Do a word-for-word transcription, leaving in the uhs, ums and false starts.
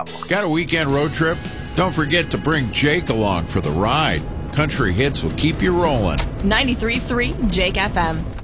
problem. Got a weekend road trip? Don't forget to bring Jake along for the ride. Country hits will keep you rolling. ninety-three point three Jake F M.